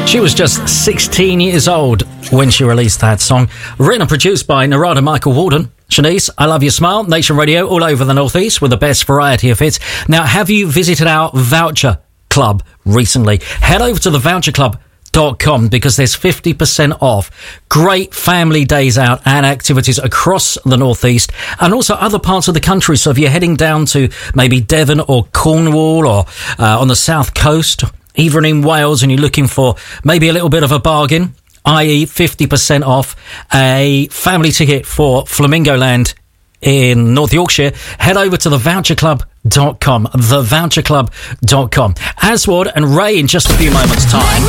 She was just 16 years old when she released that song. Written and produced by Narada Michael Walden. Shanice, I Love Your Smile, Nation Radio, all over the Northeast with the best variety of hits. Now, have you visited our Voucher Club recently? Head over to thevoucherclub.com because there's 50% off. Great family days out and activities across the Northeast and also other parts of the country. So if you're heading down to maybe Devon or Cornwall or on the South Coast, even in Wales, and you're looking for maybe a little bit of a bargain, i.e. 50% off a family ticket for Flamingo Land in North Yorkshire, head over to thevoucherclub.com, thevoucherclub.com. Aswad and Ray in just a few moments' time.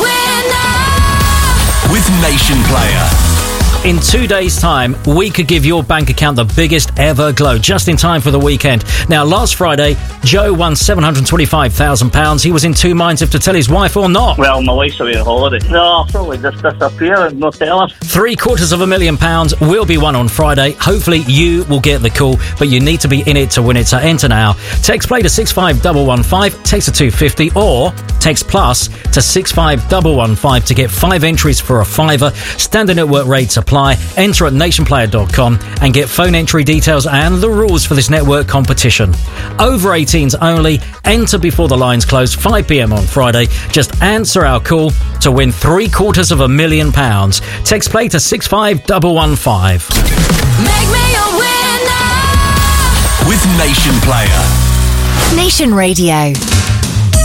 With Nation Player. In 2 days' time, we could give your bank account the biggest ever glow, just in time for the weekend. Now, last Friday, Joe won £725,000. He was in two minds if to tell his wife or not. Well, my wife's away on holiday. No, I'll probably just disappear and not tell her. £750,000 will be won on Friday. Hopefully, you will get the call, but you need to be in it to win it. So enter now. Text play to 65115, text to 250, or text plus to 65115 to get 5 entries for a £5. Standard network rates apply. Enter at nationplayer.com and get phone entry details and the rules for this network competition. Over 18s only. Enter before the lines close, 5 p.m. on Friday. Just answer our call to win £750,000. Text play to 65115. Make me a winner with Nation Player. Nation Radio.